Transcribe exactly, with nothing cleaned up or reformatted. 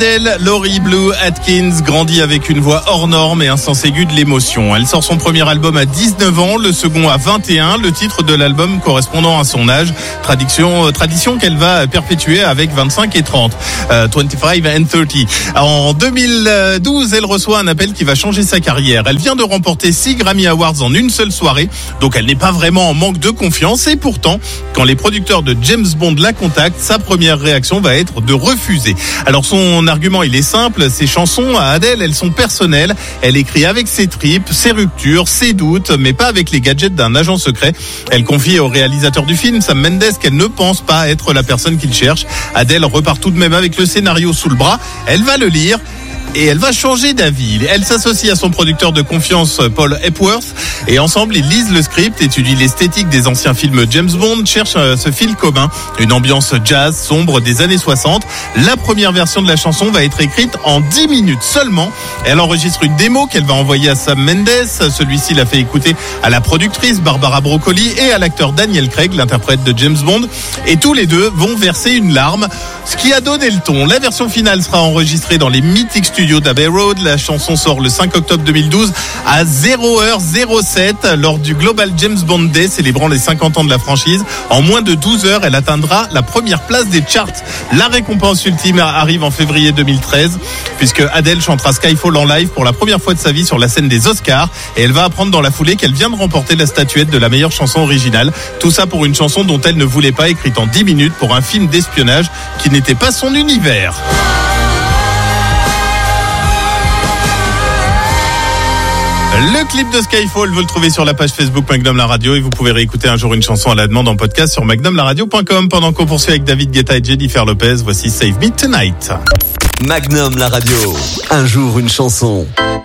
Adele, Laurie Blue Atkins grandit avec une voix hors norme et un sens aigu de l'émotion. Elle sort son premier album à dix-neuf ans, le second à vingt et un, le titre de l'album correspondant à son âge, tradition, euh, tradition qu'elle va perpétuer avec vingt-cinq et trente, euh, vingt-cinq and trente. En deux mille douze, elle reçoit un appel qui va changer sa carrière. Elle vient de remporter six Grammy Awards en une seule soirée, donc elle n'est pas vraiment en manque de confiance et pourtant, quand les producteurs de James Bond la contactent, sa première réaction va être de refuser. Alors son argument, il est simple, ses chansons à Adele, elles sont personnelles, elle écrit avec ses tripes, ses ruptures, ses doutes, mais pas avec les gadgets d'un agent secret. Elle confie au réalisateur du film, Sam Mendes, qu'elle ne pense pas être la personne qu'il cherche. Adele repart tout de même avec le scénario sous le bras, elle va le lire, et elle va changer d'avis. Elle s'associe à son producteur de confiance, Paul Epworth, et ensemble, ils lisent le script, étudient l'esthétique des anciens films James Bond, cherchent ce fil commun, une ambiance jazz sombre des années soixante. La première version de la chanson va être écrite en dix minutes seulement. Elle enregistre une démo qu'elle va envoyer à Sam Mendes. Celui-ci l'a fait écouter à la productrice Barbara Broccoli et à l'acteur Daniel Craig, l'interprète de James Bond. Et tous les deux vont verser une larme, ce qui a donné le ton. La version finale sera enregistrée dans les mythiques studios d'Abbey Road. La chanson sort le cinq octobre deux mille douze à zéro heure zéro sept lors du Global James Bond Day célébrant les cinquante ans de la franchise. En moins de douze heures, elle atteindra la première place des charts. La récompense ultime arrive en février deux mille treize puisque Adele chantera Skyfall en live pour la première fois de sa vie sur la scène des Oscars et elle va apprendre dans la foulée qu'elle vient de remporter la statuette de la meilleure chanson originale. Tout ça pour une chanson dont elle ne voulait pas, écrite en dix minutes pour un film d'espionnage qui n'était pas son univers. Le clip de Skyfall, vous le trouvez sur la page Facebook Magnum La Radio et vous pouvez réécouter un jour une chanson à la demande en podcast sur magnum la radio point com. Pendant qu'on poursuit avec David Guetta et Jennifer Lopez, voici Save Me Tonight. Magnum La Radio, un jour une chanson.